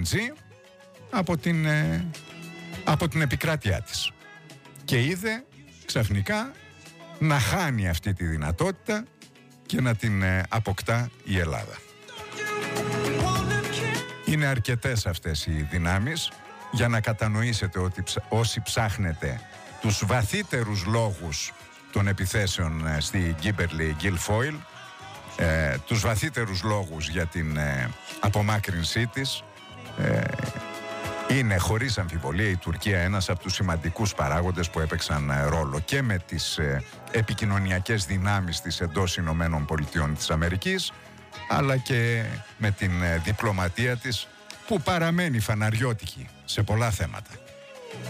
LNG από την επικράτειά της. Και είδε ξαφνικά να χάνει αυτή τη δυνατότητα και να την αποκτά η Ελλάδα. Είναι αρκετές αυτές οι δυνάμεις για να κατανοήσετε ότι όσοι ψάχνετε τους βαθύτερους λόγους των επιθέσεων στη Γκίμπερλι Γκίλφόιλ, τους βαθύτερους λόγους για την απομάκρυνσή της, είναι χωρίς αμφιβολία η Τουρκία ένας από τους σημαντικούς παράγοντες που έπαιξαν ρόλο και με τις επικοινωνιακές δυνάμεις της εντός Ηνωμένων Πολιτειών της Αμερικής, αλλά και με την διπλωματία της που παραμένει φαναριώτικη σε πολλά θέματα.